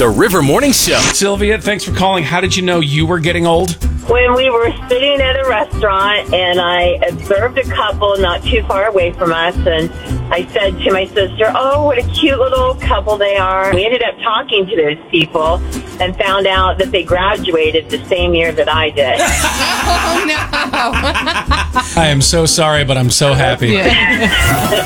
The River Morning Show. Sylvia, thanks for calling. How did you know you were getting old? When we were sitting at a restaurant and I observed a couple not too far away from us, and I said to my sister, "Oh, what a cute little couple they are." We ended up talking to those people and found out that they graduated the same year that I did. Oh, no. I am so sorry, but I'm so happy. Yeah.